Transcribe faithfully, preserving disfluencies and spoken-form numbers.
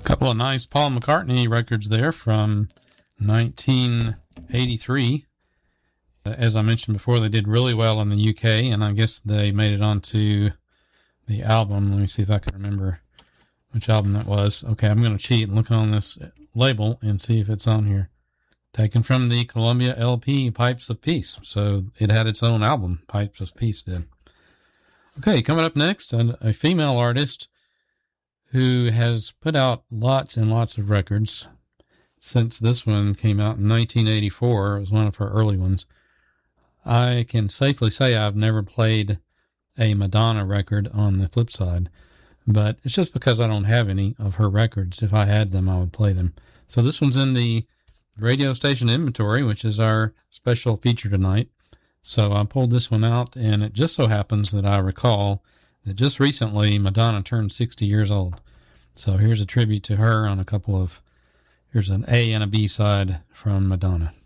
Couple of nice Paul McCartney records there from nineteen eighty-three. As I mentioned before, they did really well in the U K, and I guess they made it onto the album. Let me see if I can remember which album that was. Okay, I'm going to cheat and look on this label and see if it's on here. Taken from the Columbia L P, Pipes of Peace. So it had its own album, Pipes of Peace did. Okay, coming up next, a female artist who has put out lots and lots of records since this one came out in nineteen eighty-four. It was one of her early ones. I can safely say I've never played a Madonna record on the flip side, but it's just because I don't have any of her records. If I had them, I would play them. So this one's in the radio station inventory, which is our special feature tonight. So I pulled this one out, and it just so happens that I recall that just recently Madonna turned sixty years old. So here's a tribute to her on a couple of, here's an A and a B side from Madonna.